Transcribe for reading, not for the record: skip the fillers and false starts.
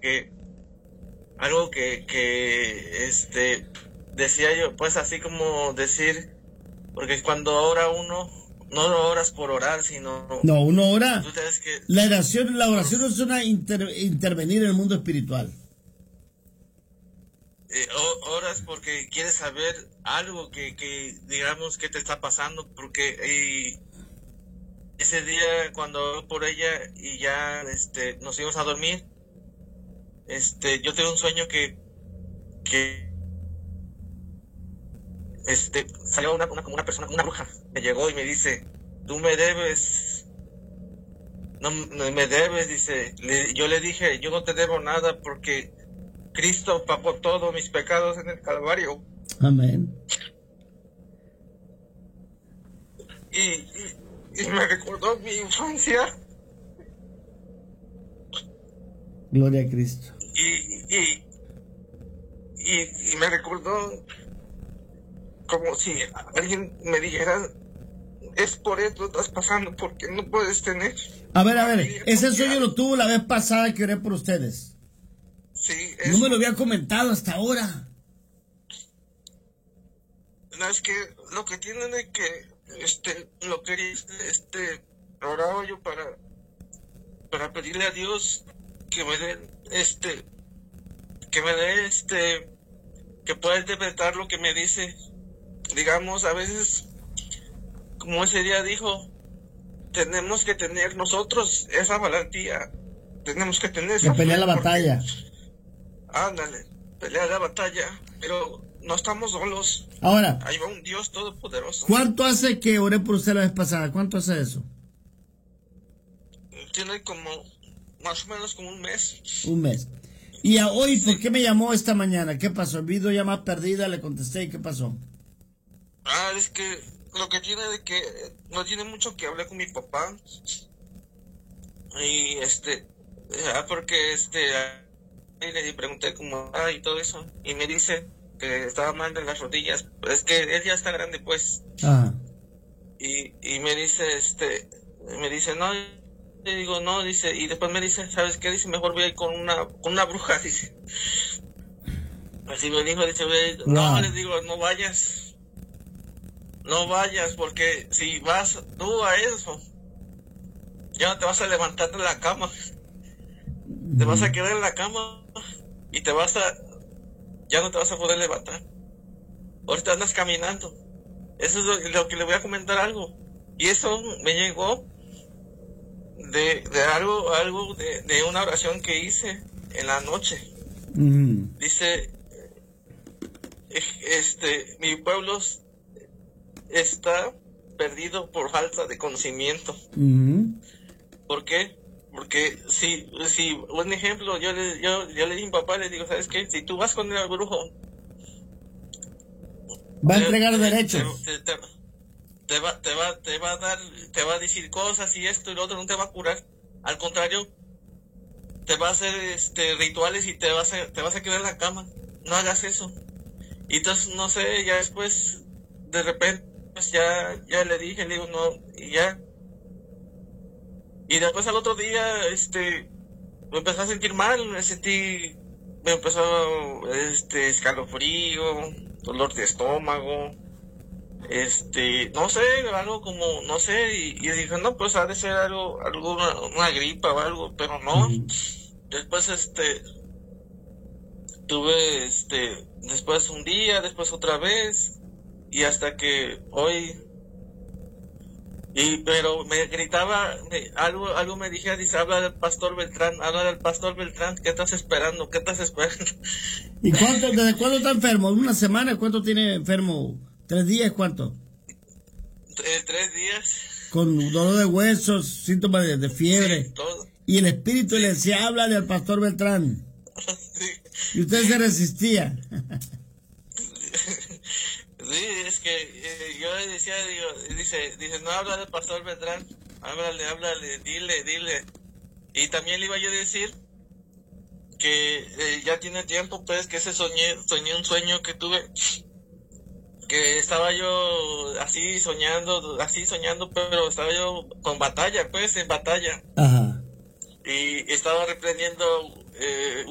decía yo, pues así como decir, porque cuando ora uno, no oras por orar, sino... No, uno ora. Tú sabes que... La oración es una intervenir en el mundo espiritual. Oras porque quieres saber algo que digamos que te está pasando, porque ese día cuando oré por ella y ya nos íbamos a dormir, yo tengo un sueño que salió como una persona, una bruja, me llegó y me dice, tú me debes, no me debes, dice. Yo le dije, yo no te debo nada porque Cristo pagó todos mis pecados en el Calvario. Amén. Y me recordó mi infancia. Gloria a Cristo. Y me recordó como si alguien me dijera, es por esto estás pasando, porque no puedes tener. A ver, ese sueño lo tuvo la vez pasada que oré por ustedes. Sí, no me lo había comentado hasta ahora. No, es que lo que tienen es que lo quería oraba yo para pedirle a Dios que me dé que pueda interpretar lo que me dice. Digamos, a veces, como ese día dijo, tenemos que tener nosotros esa valentía, tenemos que tener esa... Que pelear la batalla. Ándale, pelear la batalla, pero no estamos solos. Ahora, ahí va un Dios todopoderoso. ¿Cuánto hace que oré por usted la vez pasada? ¿Cuánto hace eso? Tiene como, más o menos como un mes. Un mes. ¿Y a hoy por qué me llamó esta mañana? ¿Qué pasó? Vi dos llamadas perdidas, le contesté, ¿y qué pasó? Es que lo que tiene de que no tiene mucho que hablar con mi papá. Y porque ahí le pregunté cómo y todo eso, y me dice que estaba mal de las rodillas. Es que él ya está grande, pues. Ajá. Y me dice no. Le digo no, dice, y después me dice, ¿sabes qué? Dice, mejor voy a ir con una bruja, dice. Así me dijo, dice, no, les digo, no vayas, porque si vas tú a eso, ya no te vas a levantar de la cama, te vas a quedar en la cama y ya no te vas a poder levantar. Ahorita andas caminando. Eso es lo que le voy a comentar algo. Y eso me llegó de algo de una oración que hice en la noche. Dice, mi pueblo está perdido por falta de conocimiento. ¿Por qué? Porque si un ejemplo, yo le dije a mi papá, le digo, ¿sabes qué? Si tú vas con el brujo, va a entregar derechos. Te va a decir cosas y esto y lo otro, no te va a curar. Al contrario, te va a hacer rituales y te vas a quedar en la cama. No hagas eso. Y entonces, no sé, ya después, de repente, pues ya le dije, le digo, no, y ya. Y después al otro día, me empecé a sentir mal, me empezó, escalofrío, dolor de estómago, no sé, algo como, no sé, y dije, no, pues ha de ser una gripa o algo, pero no. Después, tuve, después un día, después otra vez, y hasta que hoy, pero me gritaba, algo me dije, dice, habla del pastor Beltrán, ¿qué estás esperando? ¿Y desde cuándo está enfermo? ¿Una semana? ¿Cuánto tiene enfermo? ¿3 días? ¿Cuánto? 3 días. Con dolor de huesos, síntomas de fiebre. Sí, todo. Y el espíritu le decía, habla del pastor Beltrán. Sí. Y usted se resistía. Sí, es que yo le decía, dice, no habla del pastor Beltrán, háblale, dile. Y también le iba yo a decir que ya tiene tiempo, pues, que soñé un sueño que tuve, que estaba yo así soñando, pero estaba yo con batalla, pues, en batalla. Ajá. Y estaba reprendiendo